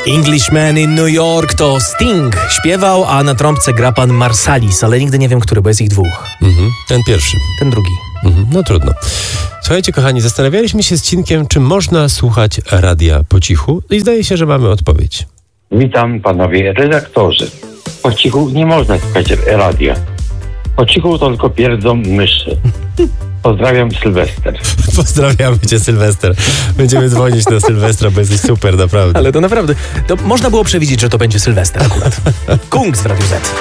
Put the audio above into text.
Englishman in New York to Sting śpiewał, a na trąbce gra pan Marsalis, ale nigdy nie wiem, który, bo jest ich dwóch. Ten pierwszy. Ten drugi. No trudno. Słuchajcie, kochani, zastanawialiśmy się z Cinkiem, czy można słuchać radia po cichu i zdaje się, że mamy odpowiedź. Witam panowie redaktorzy. Po cichu nie można słuchać radia. Po cichu to tylko pierdzą myszy. Pozdrawiam, Sylwester. Pozdrawiamy cię, Sylwester. Będziemy dzwonić na Sylwestra, bo jesteś super, naprawdę. Ale to naprawdę, to można było przewidzieć, że to będzie Sylwester akurat. Kungs w Radiu Z.